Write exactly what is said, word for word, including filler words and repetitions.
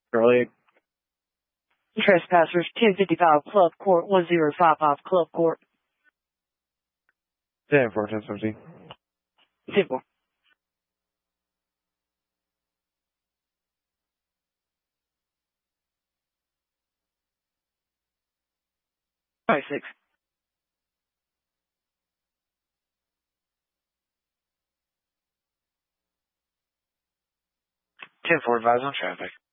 Early. Trespassers, ten fifty-five Club Court, one zero five five Club Court. ten four, ten fifty. ten four. Five six. ten four, advise on traffic.